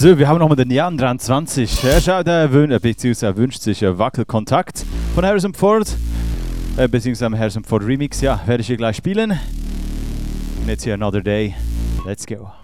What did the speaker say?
So, wir haben nochmal den Jan 23. Er schaut, beziehungsweise wünscht sich Wackelkontakt von Harrison Ford, beziehungsweise Harrison Ford Remix. Ja, werde ich hier gleich spielen. Und jetzt hier Another Day. Let's go.